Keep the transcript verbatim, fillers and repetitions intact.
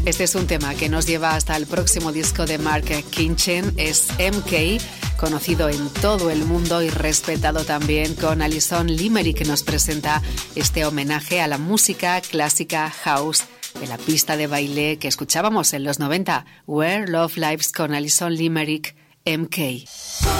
Este es un tema que nos lleva hasta el próximo disco de Mark Kinchen, es M K, conocido en todo el mundo y respetado también, con Alison Limerick, que nos presenta este homenaje a la música clásica house de la pista de baile que escuchábamos en los noventa, Where Love Lives, con Alison Limerick, M K.